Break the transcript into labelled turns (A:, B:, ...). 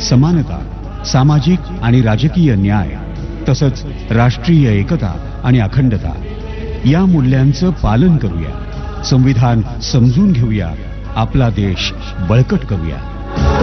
A: समानता, सामाजिक आणि राजकीय न्याय तसंच राष्ट्रीय एकता आणि अखंडता या मूल्यांचं पालन करूया. संविधान समजून घेऊया. आपला देश बळकट करूया.